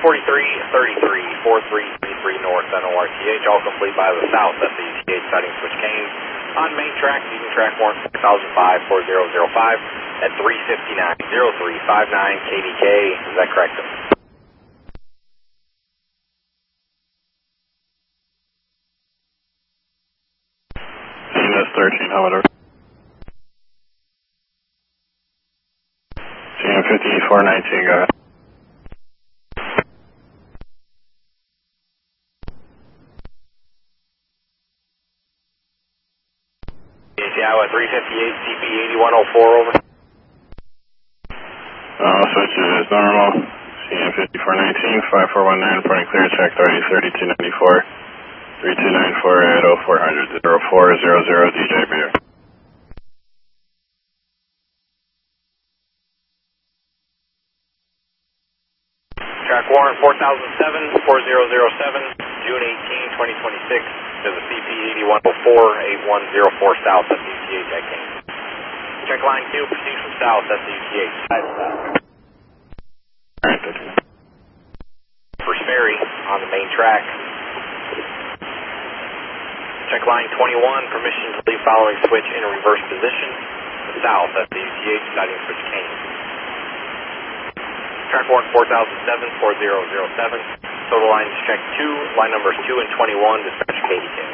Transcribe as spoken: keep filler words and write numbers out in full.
forty-three thirty-three, four three three three North N O R T H, all complete by the south at the U T H sighting switch Kane. On main track, using track warrant four thousand five, four zero zero five at three fifty-nine, oh three five nine K D K. Is that correct? C N S thirteen, how about C N fifty-four nineteen, go ahead. Seattle at three fifty-eight, C P eighty-one oh four, over. Uh, switch is normal. C N fifty-four nineteen, five four one nine, reporting clear, check thirty thirty-two ninety-four, three two nine four at oh four hundred, zero four zero zero D J B. Track warrant four thousand seven, four zero zero seven, June eighteenth, twenty twenty-six, to the C P eighty-one oh four, eight one zero four south at the U T H at Kane. Check line two, proceed from south at the U T H. Alright, First ferry on the main track. Check line twenty-one, permission to leave following switch in reverse position, south at the U T H sighting switch Kane. Track warrant four thousand seven, four zero zero seven. Total lines check two, line numbers two and twenty-one, dispatch K D K.